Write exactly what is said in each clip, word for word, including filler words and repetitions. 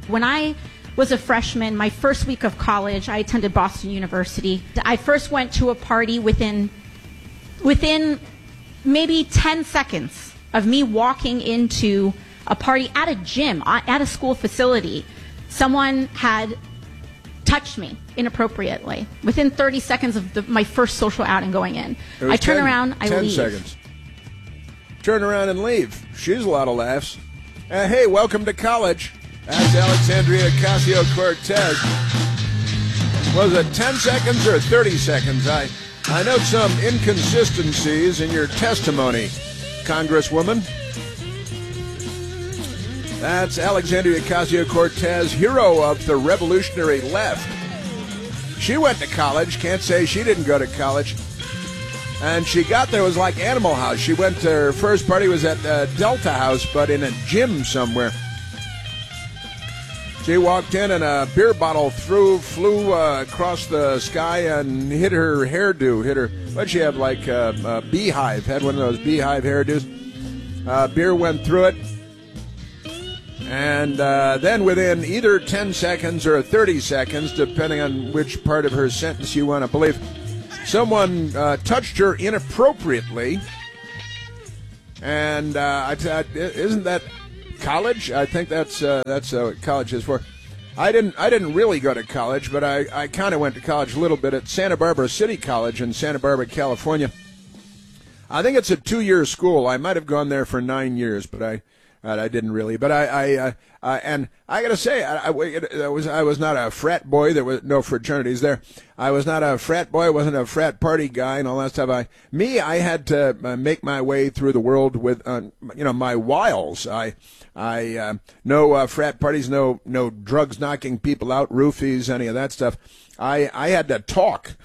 When I was a freshman, my first week of college, I attended Boston University. I first went to a party within within maybe ten seconds of me walking into a party at a gym, at a school facility. Someone had touched me inappropriately within thirty seconds of the, my first social outing going in. I turn ten, around, I ten leave. seconds. Turn around and leave. She's a lot of laughs. Uh, hey, welcome to college. That's Alexandria Ocasio-Cortez. Was it ten seconds or thirty seconds? I, I note some inconsistencies in your testimony, Congresswoman. That's Alexandria Ocasio-Cortez, hero of the revolutionary left. She went to college. Can't say she didn't go to college. And she got there, it was like Animal House. She went to her first party was at uh, Delta House, but in a gym somewhere. She walked in and a beer bottle threw, flew uh, across the sky and hit her hairdo. Hit her, what'd she have, like uh, a beehive? Had one of those beehive hairdos. Uh, beer went through it. And uh, then within either ten seconds or thirty seconds, depending on which part of her sentence you want to believe, someone uh, touched her inappropriately. And uh, I, I, isn't that college? I think that's uh, that's uh, what college is for. I didn't I didn't really go to college, but I, I kind of went to college a little bit at Santa Barbara City College in Santa Barbara, California. I think it's a two-year school. I might have gone there for nine years, but I I didn't really. But I, I uh, uh, and I got to say, I, I, it was I was not a frat boy. There was no fraternities there. I was not a frat boy. I wasn't a frat party guy and all that stuff. I me I had to uh, make my way through the world with uh, you know my wiles. I. I uh, no uh, frat parties, no no drugs knocking people out, roofies, any of that stuff. I I had to talk.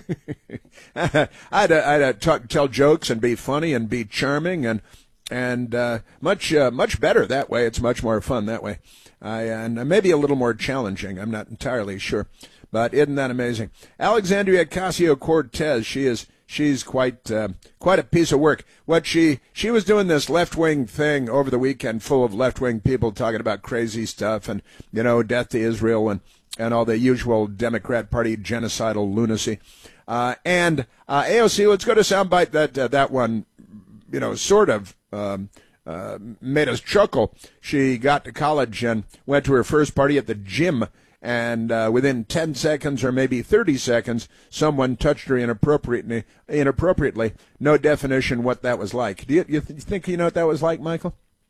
I had to, I had to talk, tell jokes and be funny and be charming and and uh, much uh, much better that way. It's much more fun that way. I and maybe a little more challenging. I'm not entirely sure, but isn't that amazing? Alexandria Ocasio-Cortez. She is. She's quite uh, quite a piece of work. What she she was doing this left-wing thing over the weekend, full of left-wing people talking about crazy stuff and, you know, death to Israel and, and all the usual Democrat Party genocidal lunacy. Uh, and uh, A O C, let's go to soundbite that uh, that one, you know, sort of um, uh, made us chuckle. She got to college and went to her first party at the gym. And uh, within ten seconds or maybe thirty seconds, someone touched her inappropriately. Inappropriately, no definition what that was like. Do you, you th- think you know what that was like, Michael?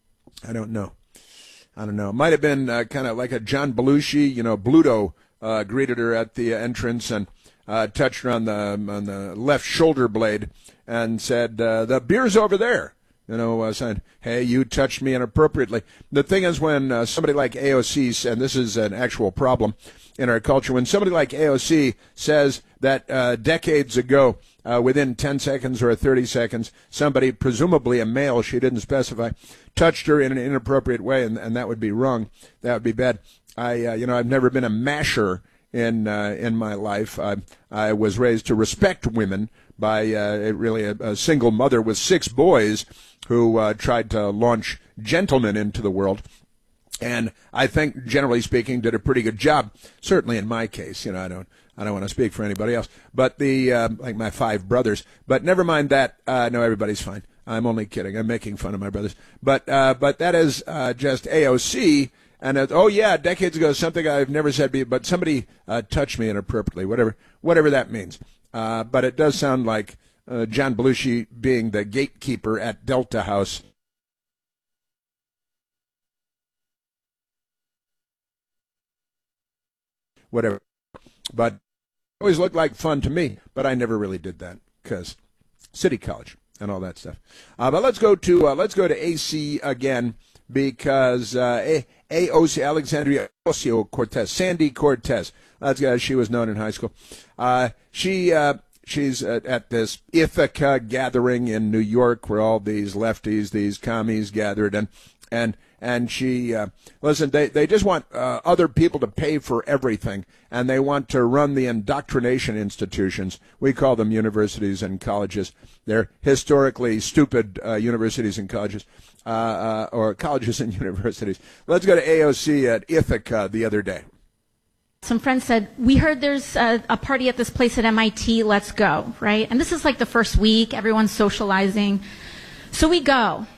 I don't know. I don't know. It might have been uh, kind of like a John Belushi. You know, Bluto uh, greeted her at the entrance and uh, touched her on the on the left shoulder blade and said, uh, "The beer's over there." You know, uh, saying, hey, you touched me inappropriately. The thing is when uh, somebody like A O C, and this is an actual problem in our culture, when somebody like A O C says that uh, decades ago, uh, within ten seconds or thirty seconds, somebody, presumably a male, she didn't specify, touched her in an inappropriate way, and, and that would be wrong. That would be bad. I, uh, you know, I've never been a masher in uh, in my life. I, I was raised to respect women by uh, really a, a single mother with six boys who uh, tried to launch gentlemen into the world. And I think, generally speaking, did a pretty good job. Certainly in my case, you know, I don't, I don't want to speak for anybody else. But the, uh, like my five brothers. But never mind that. Uh, no, everybody's fine. I'm only kidding. I'm making fun of my brothers. But, uh, but that is uh, just A O C. And uh, oh yeah, decades ago, something I've never said, but somebody uh, touched me inappropriately. Whatever, whatever that means. Uh, but it does sound like uh, John Belushi being the gatekeeper at Delta House. Whatever. But it always looked like fun to me, but I never really did that because City College and all that stuff. Uh, but let's go to uh, let's go to A C again because uh, A- AOC, Alexandria Ocasio-Cortez, Sandy Cortez. That's uh, she was known in high school. Uh, she uh, she's at, at this Ithaca gathering in New York where all these lefties, these commies gathered, and and And she, uh, listen, they, they just want uh, other people to pay for everything, and they want to run the indoctrination institutions. We call them universities and colleges. They're historically stupid uh, universities and colleges, uh, uh, or colleges and universities. Let's go to A O C at Ithaca the other day. Some friends said, we heard there's a, a party at this place at M I T, let's go, right? And this is like the first week, everyone's socializing. So we go.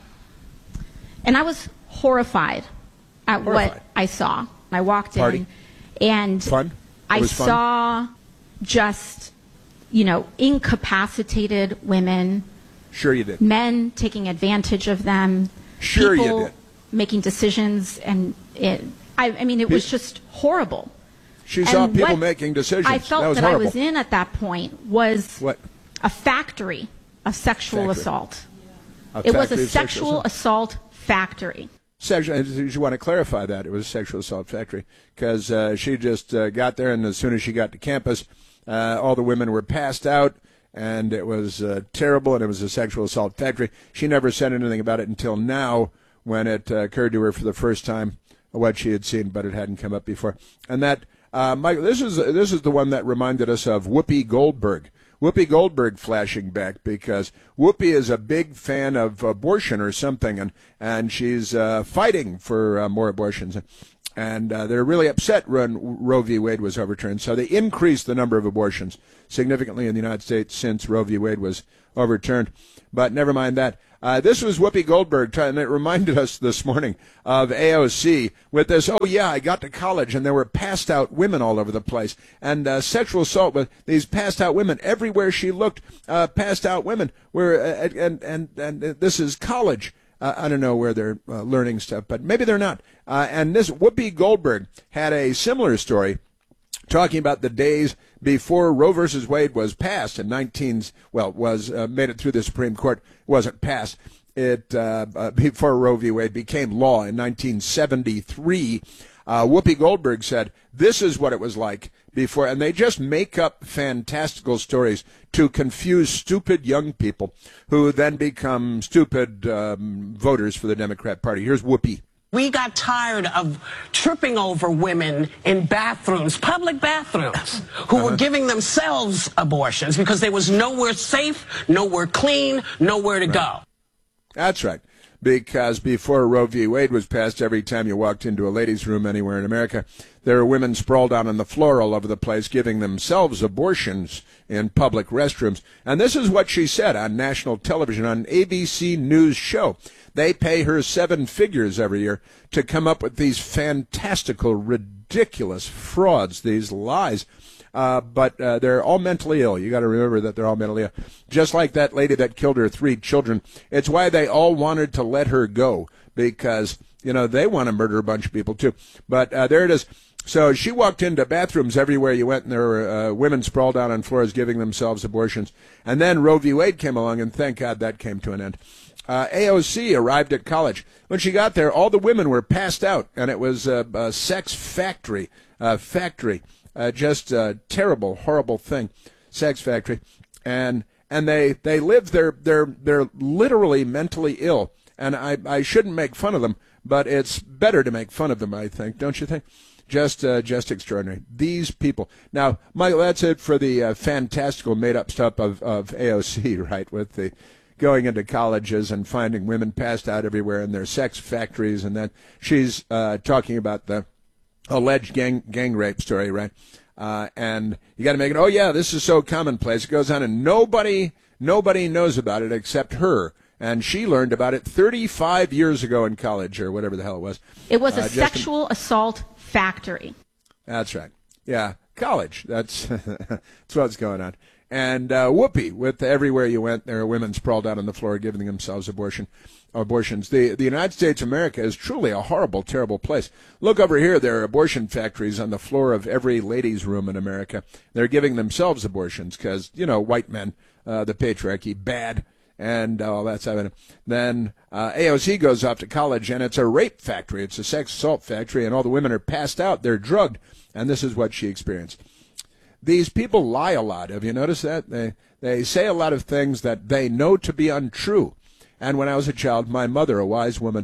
And I was horrified at horrified. what I saw. I walked Party. in and Fun? I was fun? saw just, you know, incapacitated women, Sure you did. men taking advantage of them, Sure you people did. making decisions, and it, I, I mean, it was just horrible. She saw And people what making decisions. I felt that was that horrible. I was in at that point was What? a factory of sexual Factory. assault. A It was factory a of sexual assault factory. Sexual, you want to clarify that it was a sexual assault factory because uh, she just uh, got there, and as soon as she got to campus, uh, all the women were passed out, and it was uh, terrible, and it was a sexual assault factory. She never said anything about it until now, when it uh, occurred to her for the first time what she had seen, but it hadn't come up before. And that, uh, Michael, this is this is the one that reminded us of Whoopi Goldberg. Whoopi Goldberg flashing back because Whoopi is a big fan of abortion or something, and, and she's uh, fighting for uh, more abortions. And uh, they're really upset when Roe v. Wade was overturned. So they increased the number of abortions significantly in the United States since Roe v. Wade was overturned. But never mind that. Uh, this was Whoopi Goldberg, and it reminded us this morning of A O C with this, oh, yeah, I got to college, and there were passed-out women all over the place, and uh, sexual assault with these passed-out women. Everywhere she looked, uh, passed-out women were, uh, and, and, and this is college. Uh, I don't know where they're uh, learning stuff, but maybe they're not. Uh, and this Whoopi Goldberg had a similar story talking about the days before Roe versus Wade was passed in nineteen, well, was uh, made it through the Supreme Court, wasn't passed. It uh, uh, before Roe v. Wade became law in nineteen seventy-three. Uh, Whoopi Goldberg said this is what it was like before, and they just make up fantastical stories to confuse stupid young people who then become stupid um, voters for the Democrat Party. Here's Whoopi. We got tired of tripping over women in bathrooms, public bathrooms, who Uh-huh. were giving themselves abortions because there was nowhere safe, nowhere clean, nowhere to Right. go. That's right. Because before Roe v. Wade was passed, every time you walked into a ladies' room anywhere in America, there were women sprawled out on the floor all over the place giving themselves abortions in public restrooms. And this is what she said on national television, on A B C News show. They pay her seven figures every year to come up with these fantastical, ridiculous frauds, these lies. Uh, but uh, they're all mentally ill. You got to remember that they're all mentally ill. Just like that lady that killed her three children. It's why they all wanted to let her go, because, you know, they want to murder a bunch of people too. But uh, there it is. So she walked into bathrooms everywhere you went, and there were uh, women sprawled out on floors giving themselves abortions. And then Roe v. Wade came along, and thank God that came to an end. Uh, A O C arrived at college. When she got there, all the women were passed out, and it was a, a sex factory, uh, factory. Uh, just a terrible, horrible thing, sex factory, and and they they live. They're they're they're literally mentally ill, and I I shouldn't make fun of them, but it's better to make fun of them, I think, don't you think? Just uh, just extraordinary. These people. Now, Michael, that's it for the uh, fantastical made-up stuff of of A O C, right? With the going into colleges and finding women passed out everywhere in their sex factories, and then she's uh, talking about the alleged gang gang rape story, right? Uh, and you got to make it. Oh yeah, this is so commonplace. It goes on, and nobody nobody knows about it except her. And she learned about it thirty-five years ago in college, or whatever the hell it was. It was a uh, sexual in, assault factory. That's right. Yeah, college. That's that's what's going on. And uh, Whoopi, with everywhere you went, there are women sprawled out on the floor giving themselves abortion, abortions. The the United States of America is truly a horrible, terrible place. Look over here. There are abortion factories on the floor of every ladies' room in America. They're giving themselves abortions because, you know, white men, uh, the patriarchy, bad, and all that stuff. Then uh, A O C goes off to college, and it's a rape factory. It's a sex assault factory, and all the women are passed out. They're drugged, and this is what she experienced. These people lie a lot. Have you noticed that? They they say a lot of things that they know to be untrue. And when I was a child, my mother, a wise woman,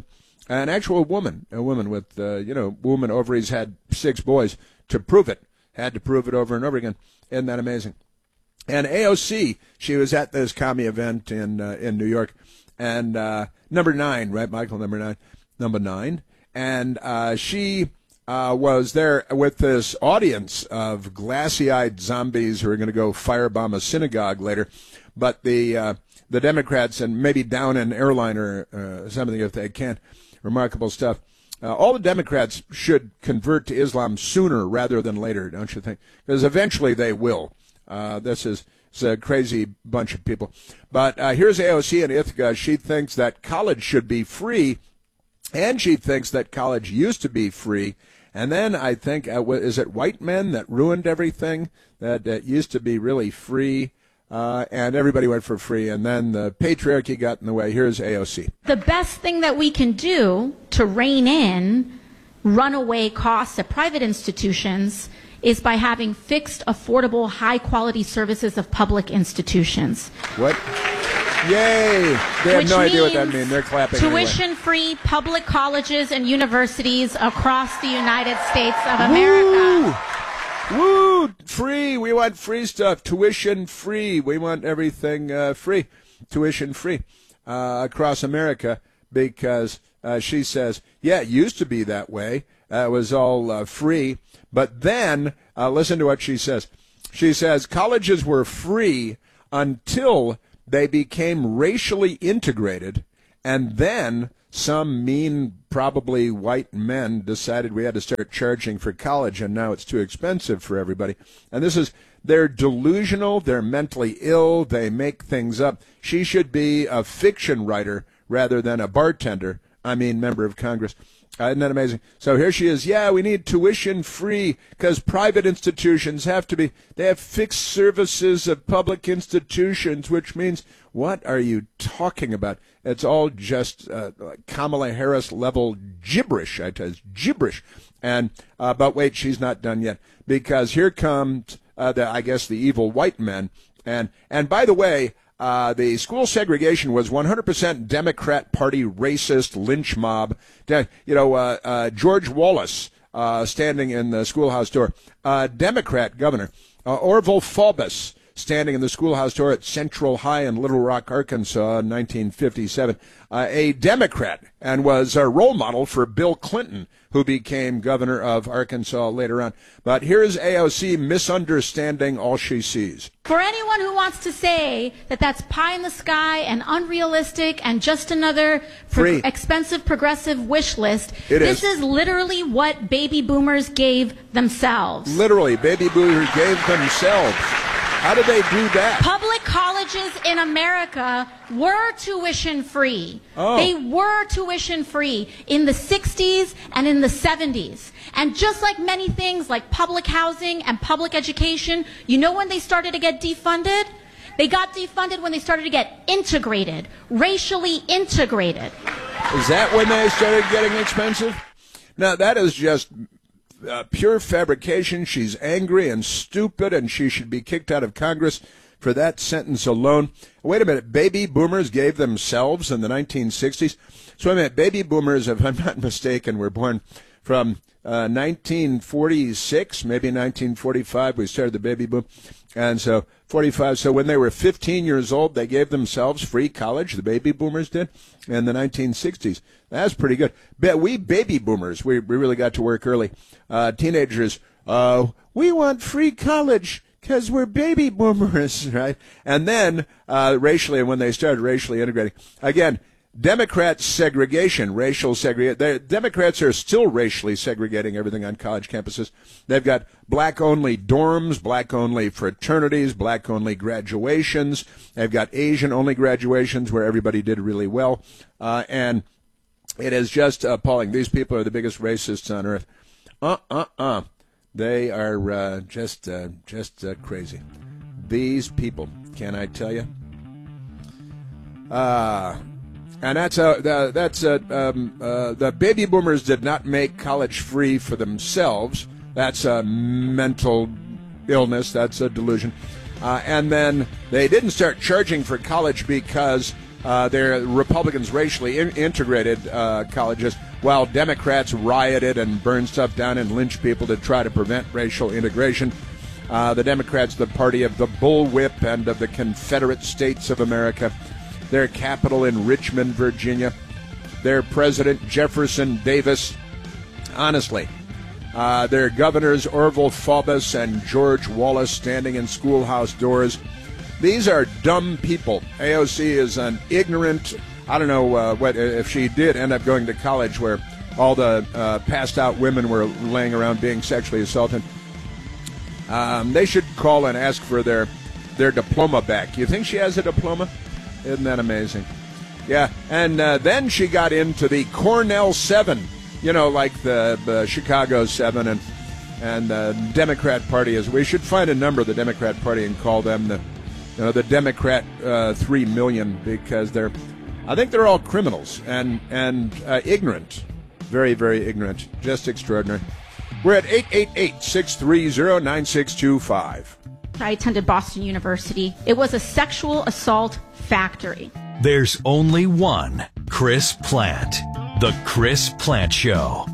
An actual woman, a woman with, uh, you know, woman ovaries, had six boys to prove it. Had to prove it over and over again. Isn't that amazing? And A O C, she was at this commie event in uh, in New York, and uh, number nine, right, Michael, number nine, number nine, and uh, she uh, was there with this audience of glassy-eyed zombies who are going to go firebomb a synagogue later, but the uh, the Democrats, and maybe down an airliner, uh, something if they can, remarkable stuff. Uh, all the Democrats should convert to Islam sooner rather than later, don't you think? Because eventually they will. Uh, this is it's a crazy bunch of people. But uh, here's A O C in Ithaca. She thinks that college should be free, and she thinks that college used to be free. And then I think, uh, is it white men that ruined everything, that uh, used to be really free? Uh, and everybody went for free, and then the patriarchy got in the way. Here's A O C. The best thing that we can do to rein in runaway costs at private institutions is by having fixed, affordable, high-quality services of public institutions. What? Yay! They have Which no idea what that means means. They're clapping tuition-free anyway. Public colleges and universities across the United States of America. Woo! Woo! Free. We want free stuff. Tuition free. We want everything uh, free. Tuition free uh, across America, because uh, she says, yeah, it used to be that way. Uh, it was all uh, free. But then, uh, listen to what she says. She says colleges were free until they became racially integrated, and then some mean, probably white men decided we had to start charging for college, and now it's too expensive for everybody. And this is, they're delusional, they're mentally ill, they make things up. She should be a fiction writer rather than a bartender, I mean member of Congress. Uh, isn't that amazing? So here she is. Yeah, we need tuition free because private institutions have to be, they have fixed services of public institutions, which means, what are you talking about? It's all just uh, Kamala Harris level gibberish. I tell you, it's gibberish. And, uh, but wait, she's not done yet, because here comes, uh, the, I guess, the evil white men. And, and by the way, Uh, the school segregation was one hundred percent Democrat Party racist lynch mob. De- you know, uh, uh, George Wallace uh, standing in the schoolhouse door, uh, Democrat governor. Uh, Orville Faubus standing in the schoolhouse door at Central High in Little Rock, Arkansas in nineteen fifty-seven. Uh, a Democrat, and was a role model for Bill Clinton, who became governor of Arkansas later on. But here's A O C misunderstanding all she sees. For anyone who wants to say that that's pie in the sky and unrealistic and just another pro- expensive progressive wish list, it this is. is literally what baby boomers gave themselves. Literally, baby boomers gave themselves. How did they do that? Public colleges in America were tuition free. Oh. They were tuition free in the sixties and in the seventies. And just like many things like public housing and public education, you know when they started to get defunded? They got defunded when they started to get integrated, racially integrated. Is that when they started getting expensive? Now, that is just Uh, pure fabrication. She's angry and stupid, and she should be kicked out of Congress for that sentence alone. Wait a minute. Baby boomers gave themselves in the nineteen sixties. So wait a minute. Baby boomers, if I'm not mistaken, were born from uh, nineteen forty-six, maybe nineteen forty-five. We started the baby boom. And so forty-five. So when they were fifteen years old, they gave themselves free college. The baby boomers did in the nineteen sixties. That's pretty good. But we baby boomers, we, we really got to work early. Uh, teenagers, uh, we want free college because we're baby boomers, right? And then uh, racially, when they started racially integrating, again, Democrat segregation, racial segregation. Democrats are still racially segregating everything on college campuses. They've got black-only dorms, black-only fraternities, black-only graduations. They've got Asian-only graduations where everybody did really well. Uh, and it is just appalling. These people are the biggest racists on earth. Uh-uh-uh. They are uh, just uh, just uh, crazy. These people, can I tell you? Uh, and that's uh, the, that's uh, um, uh, the baby boomers did not make college free for themselves. That's a mental illness. That's a delusion. Uh, and then they didn't start charging for college because Uh, they're Republicans racially in- integrated uh, colleges, while Democrats rioted and burned stuff down and lynched people to try to prevent racial integration. Uh, the Democrats, the party of the bullwhip and of the Confederate States of America. Their capital in Richmond, Virginia. Their president, Jefferson Davis. Honestly, uh, their governors, Orville Faubus and George Wallace, standing in schoolhouse doors. These are dumb people. A O C is an ignorant, I don't know uh, what if she did end up going to college where all the uh, passed out women were laying around being sexually assaulted. Um, they should call and ask for their, their diploma back. You think she has a diploma? Isn't that amazing? Yeah, and uh, then she got into the Cornell Seven, you know, like the, the Chicago Seven, and and the Democrat Party is. We should find a number of the Democrat Party and call them the You know, the Democrat uh, three million, because they're, I think they're all criminals and and uh, ignorant, very, very ignorant, just extraordinary. We're at eight eight eight, six three zero, nine six two five. I attended Boston University. It was a sexual assault factory. There's only one Chris Plante, The Chris Plante Show.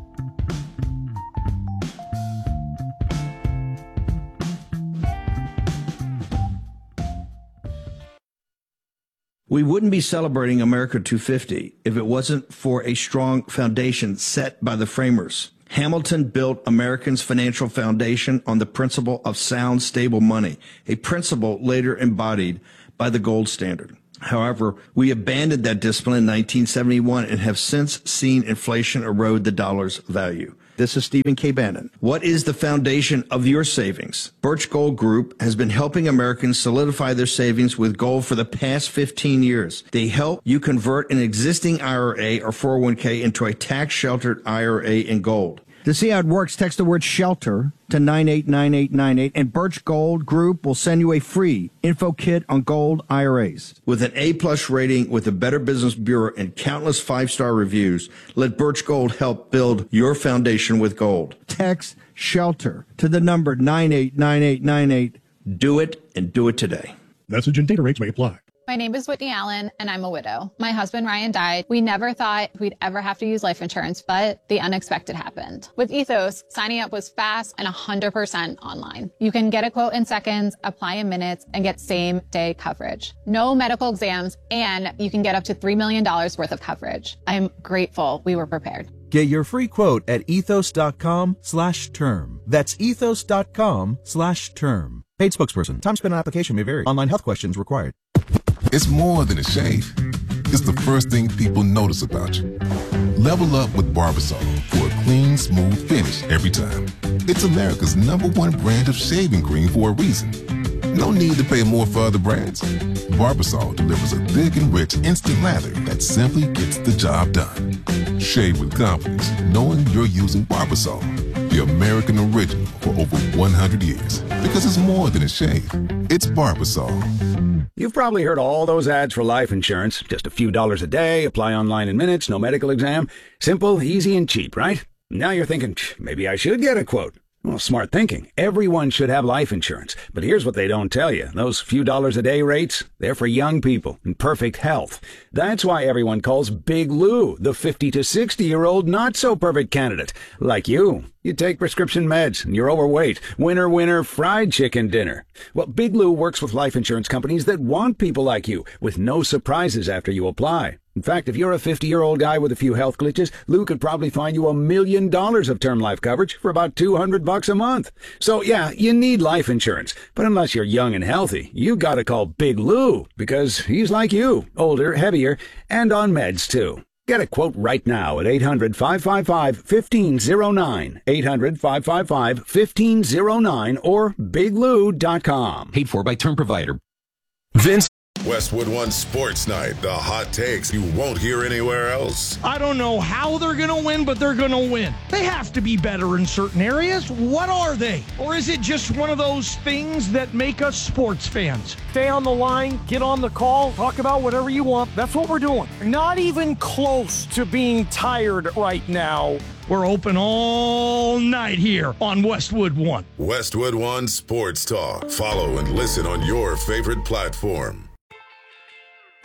We wouldn't be celebrating America two fifty if it wasn't for a strong foundation set by the framers. Hamilton built Americans' financial foundation on the principle of sound, stable money, a principle later embodied by the gold standard. However, we abandoned that discipline in nineteen seventy-one and have since seen inflation erode the dollar's value. This is Stephen K. Bannon. What is the foundation of your savings? Birch Gold Group has been helping Americans solidify their savings with gold for the past fifteen years. They help you convert an existing I R A or four oh one k into a tax-sheltered I R A in gold. To see how it works, text the word SHELTER to nine eight nine eight nine eight, and Birch Gold Group will send you a free info kit on gold I R As. With an A-plus rating with the Better Business Bureau and countless five-star reviews, let Birch Gold help build your foundation with gold. Text SHELTER to the number nine eight nine eight nine eight. Do it, and do it today. Message and data rates may apply. My name is Whitney Allen, and I'm a widow. My husband, Ryan, died. We never thought we'd ever have to use life insurance, but the unexpected happened. With Ethos, signing up was fast and one hundred percent online. You can get a quote in seconds, apply in minutes, and get same-day coverage. No medical exams, and you can get up to three million dollars worth of coverage. I'm grateful we were prepared. Get your free quote at ethos.com slash term. That's ethos.com slash term. Paid spokesperson. Time spent on application may vary. Online health questions required. It's more than a shave. It's the first thing people notice about you. Level up with Barbasol for a clean, smooth finish every time. It's America's number one brand of shaving cream for a reason. No need to pay more for other brands. Barbasol delivers a thick and rich instant lather that simply gets the job done. Shave with confidence, knowing you're using Barbasol, the American original, for over one hundred years. Because it's more than a shave. It's Barbasol. You've probably heard all those ads for life insurance. Just a few dollars a day, apply online in minutes, no medical exam. Simple, easy, and cheap, right? Now you're thinking, maybe I should get a quote. Well, smart thinking. Everyone should have life insurance. But here's what they don't tell you. Those few dollars a day rates, they're for young people in perfect health. That's why everyone calls Big Lou the fifty to sixty-year-old not-so-perfect candidate. Like you. You take prescription meds, and you're overweight. Winner, winner, fried chicken dinner. Well, Big Lou works with life insurance companies that want people like you, with no surprises after you apply. In fact, if you're a fifty-year-old guy with a few health glitches, Lou could probably find you a million dollars of term life coverage for about two hundred bucks a month. So yeah, you need life insurance. But unless you're young and healthy, you gotta call Big Lou, because he's like you, older, heavier, and on meds too. Get a quote right now at eight hundred, five five five, one five zero nine, eight hundred, five five five, one five zero nine, or big lou dot com. Paid for by term provider. Vince. Westwood One Sports Night, the hot takes you won't hear anywhere else. I don't know how they're going to win, but they're going to win. They have to be better in certain areas. What are they? Or is it just one of those things that make us sports fans? Stay on the line, get on the call, talk about whatever you want. That's what we're doing. Not even close to being tired right now. We're open all night here on Westwood One. Westwood One Sports Talk. Follow and listen on your favorite platform.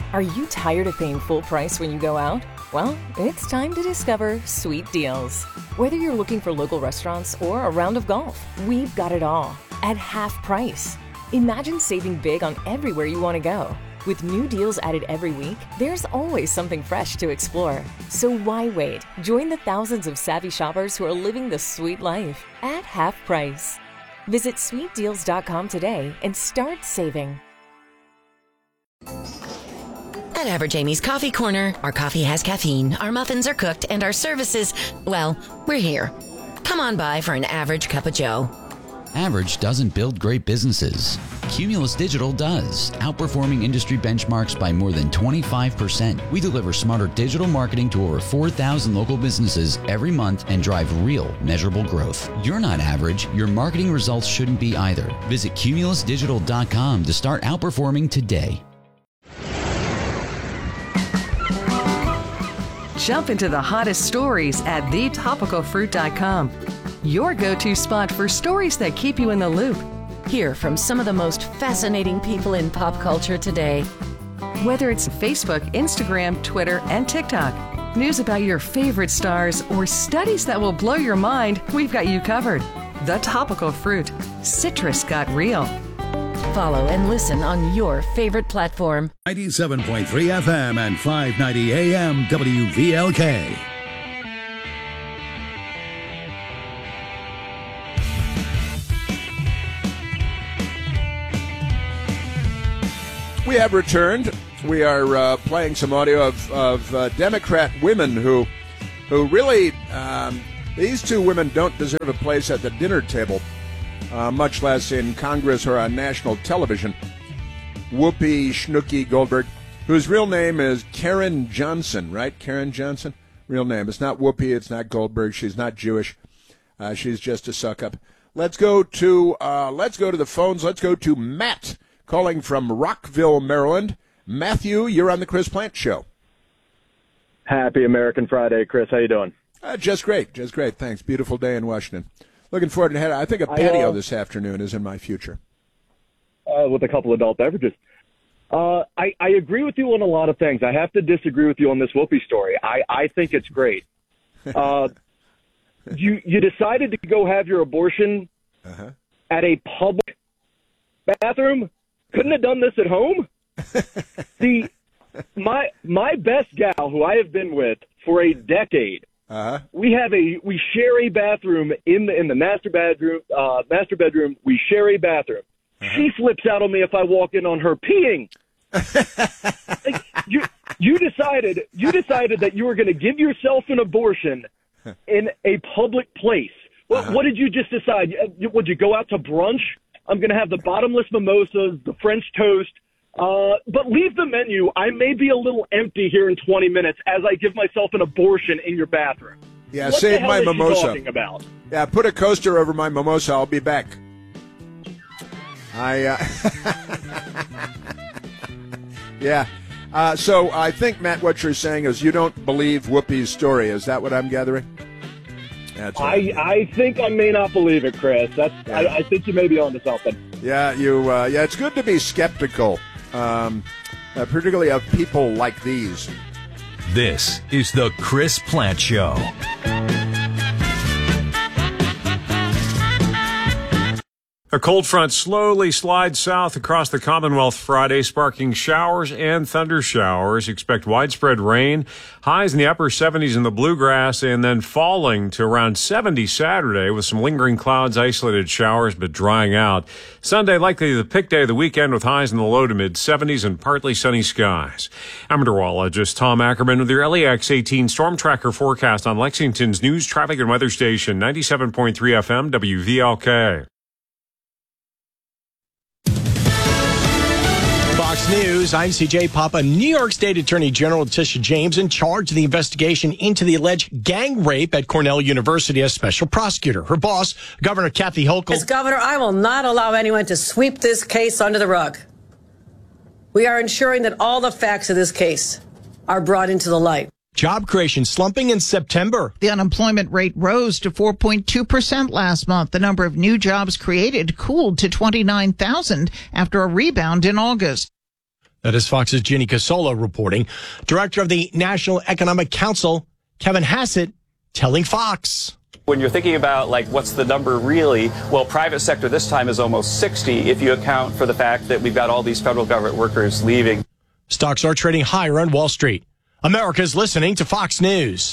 Are you tired of paying full price when you go out? Well, it's time to discover Sweet Deals. Whether you're looking for local restaurants or a round of golf, we've got it all at half price. Imagine saving big on everywhere you want to go. With new deals added every week, there's always something fresh to explore. So why wait? Join the thousands of savvy shoppers who are living the sweet life at half price. Visit sweet deals dot com today and start saving. At Average Amy's Coffee Corner, our coffee has caffeine, our muffins are cooked, and our services, well, we're here. Come on by for an average cup of joe. Average doesn't build great businesses. Cumulus Digital does, outperforming industry benchmarks by more than twenty-five percent. We deliver smarter digital marketing to over four thousand local businesses every month and drive real, measurable growth. You're not average. Your marketing results shouldn't be either. Visit cumulus digital dot com to start outperforming today. Jump into the hottest stories at the topical fruit dot com. Your go-to spot for stories that keep you in the loop. Hear from some of the most fascinating people in pop culture today. Whether it's Facebook, Instagram, Twitter, and TikTok, news about your favorite stars, or studies that will blow your mind, we've got you covered. The Topical Fruit. Citrus got real. Follow and listen on your favorite platform. ninety-seven point three F M and five ninety A M W V L K. We have returned. We are uh, playing some audio of, of uh, Democrat women who, who really, um, these two women don't deserve a place at the dinner table, uh, much less in Congress or on national television. Whoopi Schnooki Goldberg, whose real name is Karen Johnson, right? Karen Johnson? Real name. It's not Whoopi. It's not Goldberg. She's not Jewish. Uh, she's just a suck-up. Let's go to uh, let's go to the phones. Let's go to Matt, calling from Rockville, Maryland. Matthew, you're on the Chris Plant Show. Happy American Friday, Chris. How you doing? Uh, just great. Just great. Thanks. Beautiful day in Washington. Looking forward to it. I think a patio I, uh, this afternoon is in my future. Uh, with a couple adult beverages. Uh, I, I agree with you on a lot of things. I have to disagree with you on this Whoopi story. I, I think it's great. Uh, you you decided to go have your abortion uh-huh. at a public bathroom? Couldn't have done this at home? See, my my best gal, who I have been with for a decade, uh-huh. we have a we share a bathroom in the in the master bedroom. Uh, master bedroom, we share a bathroom. Uh-huh. She flips out on me if I walk in on her peeing. Like, you you decided you decided that you were going to give yourself an abortion in a public place. Well, uh-huh. What did you just decide? Would you go out to brunch? I'm going to have the bottomless mimosas, the French toast, uh, but leave the menu. I may be a little empty here in twenty minutes as I give myself an abortion in your bathroom. Yeah, what save the hell my is mimosa. She talking about? Yeah, put a coaster over my mimosa. I'll be back. I, uh, yeah. Uh, so I think, Matt, what you're saying is you don't believe Whoopi's story. Is that what I'm gathering? That's I, I think I may not believe it, Chris. That's yeah. I, I think you may be onto something. Yeah, you. Uh, yeah, it's good to be skeptical, um, uh, particularly of people like these. This is the Chris Plant Show. A cold front slowly slides south across the Commonwealth Friday, sparking showers and thunder showers. Expect widespread rain, highs in the upper seventies in the bluegrass, and then falling to around seventy Saturday with some lingering clouds, isolated showers, but drying out. Sunday, likely the pick day of the weekend with highs in the low to mid seventies and partly sunny skies. I'm meteorologist Tom Ackerman with your L E X eighteen Storm Tracker forecast on Lexington's news, traffic, and weather station, ninety-seven point three F M W V L K. Fox News, I'm C J Papa. New York State Attorney General Letitia James in charge of the investigation into the alleged gang rape at Cornell University as special prosecutor. Her boss, Governor Kathy Hochul. As governor, I will not allow anyone to sweep this case under the rug. We are ensuring that all the facts of this case are brought into the light. Job creation slumping in September. The unemployment rate rose to four point two percent last month. The number of new jobs created cooled to twenty-nine thousand after a rebound in August. That is Fox's Ginny Casola reporting. Director of the National Economic Council, Kevin Hassett, telling Fox. When you're thinking about, like, what's the number really? Well, private sector this time is almost sixty if you account for the fact that we've got all these federal government workers leaving. Stocks are trading higher on Wall Street. America's listening to Fox News.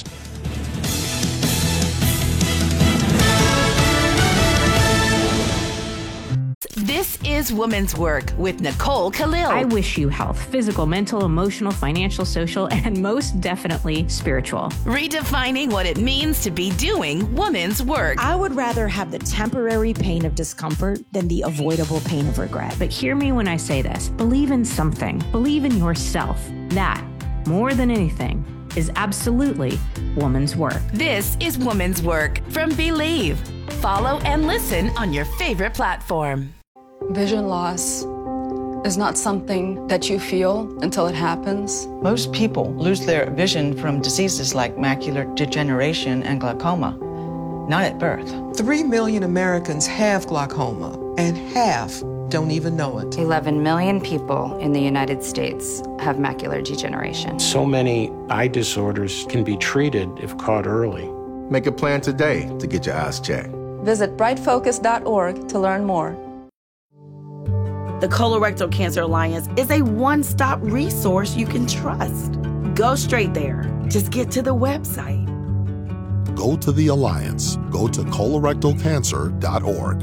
This is Woman's Work with Nicole Khalil. I wish you health, physical, mental, emotional, financial, social, and most definitely spiritual. Redefining what it means to be doing woman's work. I would rather have the temporary pain of discomfort than the avoidable pain of regret. But hear me when I say this. Believe in something. Believe in yourself. That, more than anything, is absolutely woman's work. This is Woman's Work from Believe. Follow and listen on your favorite platform. Vision loss is not something that you feel until it happens. Most people lose their vision from diseases like macular degeneration and glaucoma, not at birth. Three million Americans have glaucoma, and half don't even know it. eleven million people in the United States have macular degeneration. So many eye disorders can be treated if caught early. Make a plan today to get your eyes checked. Visit bright focus dot org to learn more. The Colorectal Cancer Alliance is a one-stop resource you can trust. Go straight there. Just get to the website. Go to the Alliance. Go to colorectal cancer dot org.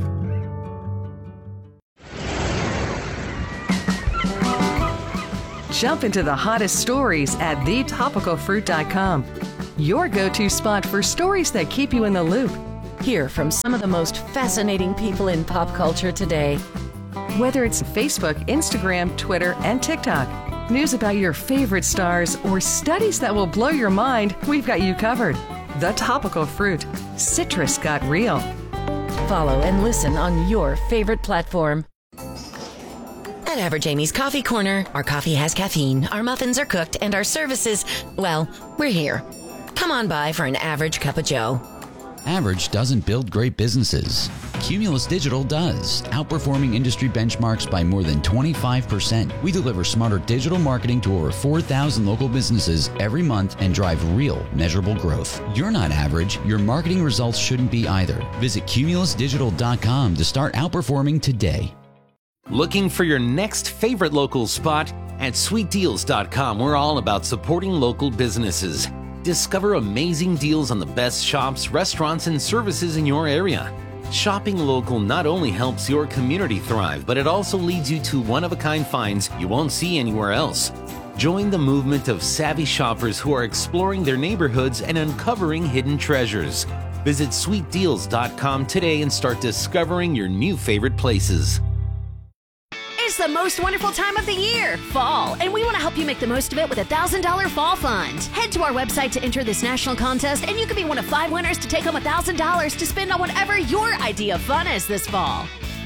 Jump into the hottest stories at the topical fruit dot com. Your go-to spot for stories that keep you in the loop. Hear from some of the most fascinating people in pop culture today. Whether it's Facebook, Instagram, Twitter, and TikTok, news about your favorite stars, or studies that will blow your mind, we've got you covered. The Topical Fruit. Citrus got real. Follow and listen on your favorite platform. At Average Amy's Coffee Corner, our coffee has caffeine, our muffins are cooked, and our services, well, we're here. Come on by for an average cup of joe. Average doesn't build great businesses. Cumulus Digital does, outperforming industry benchmarks by more than twenty-five percent. We deliver smarter digital marketing to over four thousand local businesses every month and drive real, measurable growth. You're not average. Your marketing results shouldn't be either. Visit cumulus digital dot com to start outperforming today. Looking for your next favorite local spot? At sweet deals dot com, we're all about supporting local businesses. Discover amazing deals on the best shops, restaurants, and services in your area. Shopping local not only helps your community thrive, but it also leads you to one-of-a-kind finds you won't see anywhere else. Join the movement of savvy shoppers who are exploring their neighborhoods and uncovering hidden treasures. Visit sweet deals dot com today and start discovering your new favorite places. It's the most wonderful time of the year, fall, and we want to help you make the most of it with a one thousand dollars fall fund. Head to our website to enter this national contest, and you could be one of five winners to take home one thousand dollars to spend on whatever your idea of fun is this fall.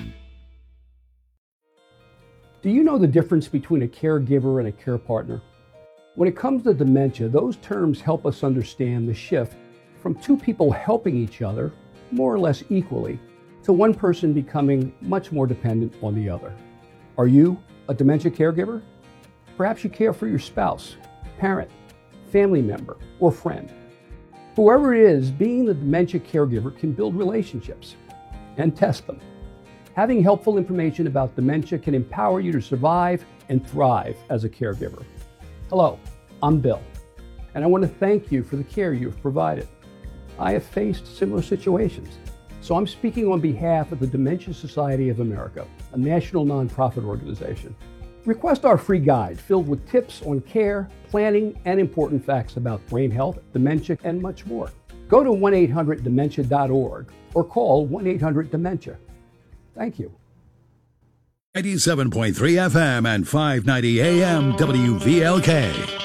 Do you know the difference between a caregiver and a care partner? When it comes to dementia, those terms help us understand the shift from two people helping each other, more or less equally, to one person becoming much more dependent on the other. Are you a dementia caregiver? Perhaps you care for your spouse, parent, family member, or friend. Whoever it is, being the dementia caregiver can build relationships and test them. Having helpful information about dementia can empower you to survive and thrive as a caregiver. Hello, I'm Bill, and I want to thank you for the care you've provided. I have faced similar situations, so I'm speaking on behalf of the Dementia Society of America, a national nonprofit organization. Request our free guide filled with tips on care, planning, and important facts about brain health, dementia, and much more. Go to one eight hundred dementia dot org or call one eight hundred dementia. Thank you. eighty-seven point three F M and five ninety A M W V L K.